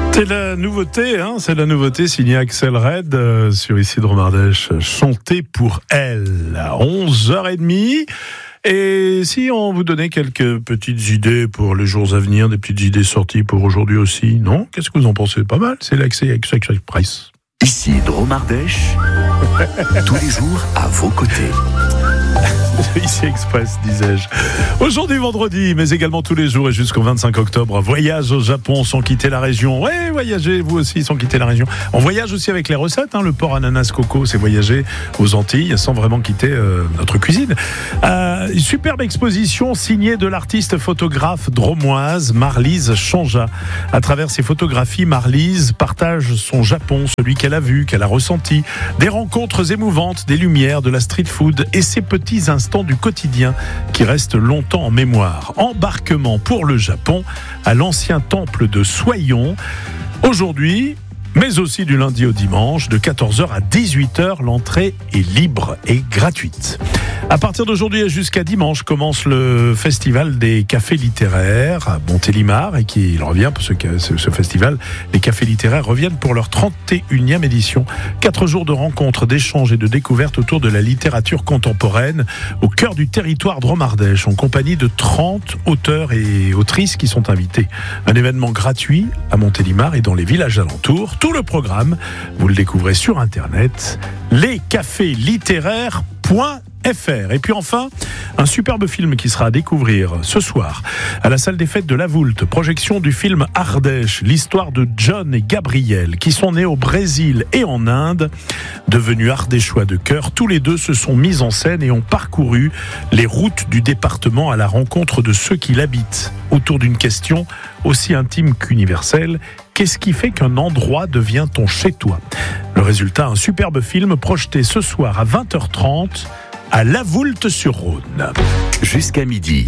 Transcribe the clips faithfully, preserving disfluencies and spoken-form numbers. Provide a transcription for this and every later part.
C'est la nouveauté, hein, c'est la nouveauté signée Axel Red euh, sur Isidro Mardèche, chanter pour elle à onze heures trente. Et si on vous donnait quelques petites idées pour les jours à venir, des petites idées sorties pour aujourd'hui aussi, non? Qu'est-ce que vous en pensez? Pas mal, c'est l'accès Express. Isidro Mardèche, tous les jours à vos côtés. Ici Express, disais-je. Aujourd'hui vendredi, mais également tous les jours et jusqu'au vingt-cinq octobre, voyage au Japon sans quitter la région. Ouais, voyagez vous aussi sans quitter la région. On voyage aussi avec les recettes, hein, le porc ananas coco, c'est voyager aux Antilles sans vraiment quitter euh, notre cuisine. Euh, une superbe exposition signée de l'artiste photographe dromoise Marlise Chanja. À travers ses photographies, Marlise partage son Japon, celui qu'elle a vu, qu'elle a ressenti, des rencontres émouvantes, des lumières, de la street food et ses petits instants du quotidien qui restent longtemps en mémoire. Embarquement pour le Japon à l'ancien temple de Soyon. Aujourd'hui, mais aussi du lundi au dimanche, de quatorze heures à dix-huit heures, l'entrée est libre et gratuite. À partir d'aujourd'hui et jusqu'à dimanche commence le festival des cafés littéraires à Montélimar et qui il revient pour ce, ce festival. Les cafés littéraires reviennent pour leur trente et unième édition. Quatre jours de rencontres, d'échanges et de découvertes autour de la littérature contemporaine au cœur du territoire dromardèche en compagnie de trente auteurs et autrices qui sont invités. Un événement gratuit à Montélimar et dans les villages alentours. Tout le programme, vous le découvrez sur internet, les cafés littéraires point F R. Et puis enfin, un superbe film qui sera à découvrir ce soir à la salle des fêtes de La Voulte. Projection du film Ardèche, l'histoire de John et Gabriel qui sont nés au Brésil et en Inde. Devenus ardéchois de cœur, tous les deux se sont mis en scène et ont parcouru les routes du département à la rencontre de ceux qui l'habitent autour d'une question aussi intime qu'universelle. Qu'est-ce qui fait qu'un endroit devient ton chez-toi? Le résultat, un superbe film projeté ce soir à vingt heures trente à La Voulte-sur-Rhône. Jusqu'à midi.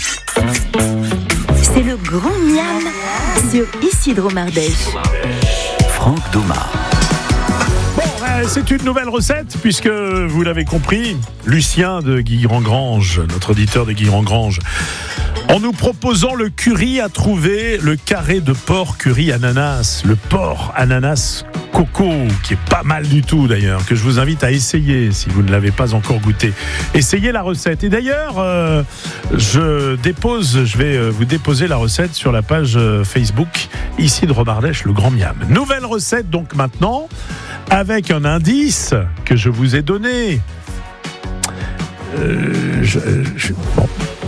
C'est le grand miam sur Isidro Mardèche. Franck Thomas. Bon, euh, c'est une nouvelle recette, puisque vous l'avez compris, Lucien de Guilherand-Grange, notre auditeur de Guilherand-Grange, en nous proposant le curry, a trouvé le carré de porc curry ananas, le porc ananas coco, qui est pas mal du tout d'ailleurs, que je vous invite à essayer si vous ne l'avez pas encore goûté. Essayez la recette. Et d'ailleurs, euh, je dépose, je vais vous déposer la recette sur la page Facebook Isidro Mardèche, le grand miam. Nouvelle recette donc maintenant, avec un indice que je vous ai donné. Euh, je, je, bon.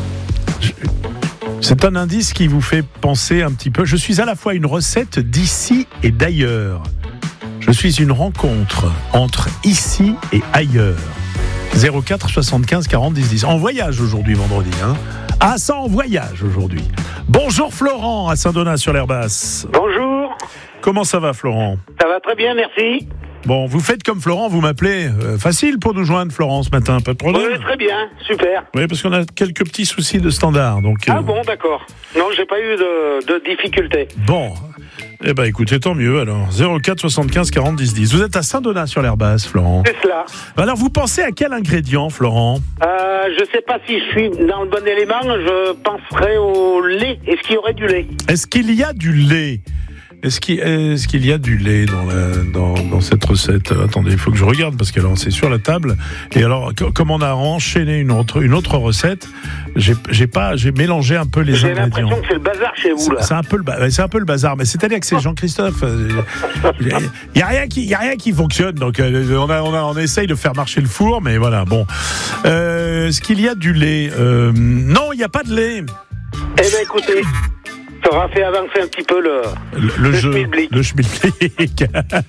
C'est un indice qui vous fait penser un petit peu. Je suis à la fois une recette d'ici et d'ailleurs. Je suis une rencontre entre ici et ailleurs. zéro quatre soixante-quinze quarante dix dix. En voyage aujourd'hui, vendredi. Hein. Ah, ça en voyage aujourd'hui. Bonjour Florent à Saint-Donat-sur-l'Herbasse. Bonjour. Comment ça va Florent? Ça va très bien, merci. Bon, vous faites comme Florent, vous m'appelez. Euh, facile pour nous joindre, Florent, ce matin, pas de problème. Oui, très bien, super. Oui, parce qu'on a quelques petits soucis de standard. Donc, ah euh... bon, d'accord. Non, j'ai pas eu de, de difficultés. Bon, eh ben écoutez, tant mieux alors. zéro quatre soixante-quinze quarante dix dix. Vous êtes à Saint-Donat-sur-l'Herbasse, Florent. C'est cela. Alors, vous pensez à quel ingrédient, Florent? euh, Je sais pas si je suis dans le bon élément, je penserais au lait. Est-ce qu'il y aurait du lait? Est-ce qu'il y a du lait? Est-ce qu'il, est-ce qu'il y a du lait dans, la, dans, dans cette recette? Attendez, il faut que je regarde parce que alors c'est sur la table. Et alors, comme on a enchaîné une autre, une autre recette, j'ai, j'ai pas, j'ai mélangé un peu les j'ai ingrédients. J'ai l'impression que c'est le bazar chez vous là. C'est, c'est un peu le, c'est un peu le bazar, mais c'est-à-dire que c'est Jean-Christophe. Il y a rien qui, il y a rien qui fonctionne. Donc on a, on a, on essaye de faire marcher le four, mais voilà. Bon, euh, est-ce qu'il y a du lait? euh, Non, il n'y a pas de lait. Eh ben écoutez. Ça aura fait avancer un petit peu le, le, le, le jeu, schmilblick. Le schmilblick.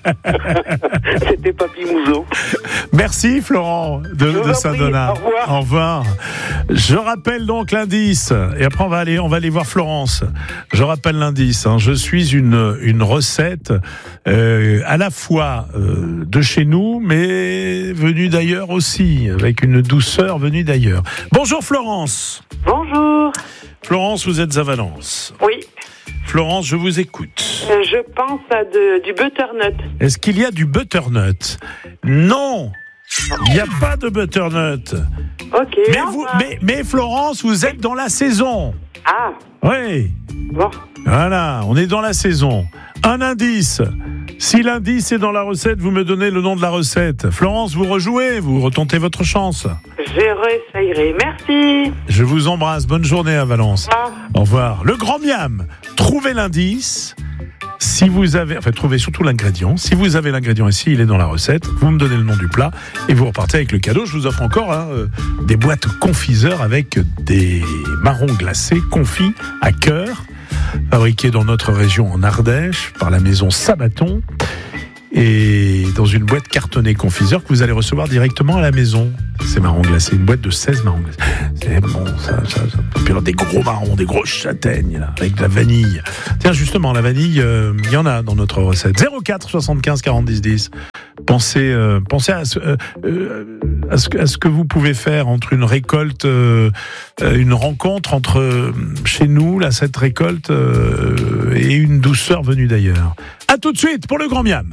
C'était Papy Mouzeau. Merci Florent de, de Saint-Donat. Au revoir. Au revoir. Je rappelle donc l'indice. Et après on va aller, on va aller voir Florence. Je rappelle l'indice. Hein. Je suis une, une recette euh, à la fois euh, de chez nous, mais venue d'ailleurs aussi, avec une douceur venue d'ailleurs. Bonjour Florence. Bonjour. Florence, vous êtes à Valence. Oui. Florence, je vous écoute. Euh, je pense à de, du butternut. Est-ce qu'il y a du butternut? Non, il n'y a pas de butternut. Ok. Mais, vous, mais, mais Florence, vous êtes dans la saison. Ah. Oui. Bon. Voilà, on est dans la saison. Un indice. Si l'indice est dans la recette, vous me donnez le nom de la recette. Florence, vous rejouez, vous retentez votre chance. Je réessayerai. Merci. Je vous embrasse. Bonne journée à Valence. Au revoir. Au revoir. Le grand miam. Trouvez l'indice. Si vous avez, enfin, trouvez surtout l'ingrédient. Si vous avez l'ingrédient ici, il est dans la recette. Vous me donnez le nom du plat et vous repartez avec le cadeau. Je vous offre encore hein, euh, des boîtes confiseurs avec des marrons glacés confits à cœur, fabriqués dans notre région en Ardèche par la maison Sabaton. Et dans une boîte cartonnée confiseur que vous allez recevoir directement à la maison. C'est marrons glacés, une boîte de seize marrons glacés. C'est bon, ça, ça, ça. Puis alors des gros marrons, des grosses châtaignes, là, avec de la vanille. Tiens, justement, la vanille, il euh, y en a dans notre recette. zéro quatre soixante-quinze quarante dix dix. Pensez, euh, pensez à, ce, euh, euh, à, ce, à ce que vous pouvez faire entre une récolte, euh, une rencontre entre euh, chez nous, là, cette récolte, euh, et une douceur venue d'ailleurs. À tout de suite pour le grand miam.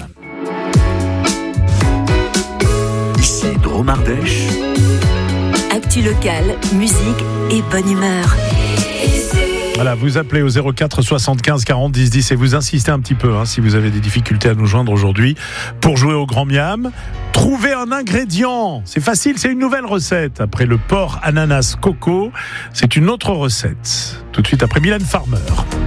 Ici Drôme Ardèche. Actu locale, musique et bonne humeur. Voilà, vous appelez au zéro quatre soixante-quinze quarante dix dix et vous insistez un petit peu hein, si vous avez des difficultés à nous joindre aujourd'hui pour jouer au grand miam. Trouvez un ingrédient, c'est facile, c'est une nouvelle recette. Après le porc ananas coco, c'est une autre recette. Tout de suite après Mylène Farmer.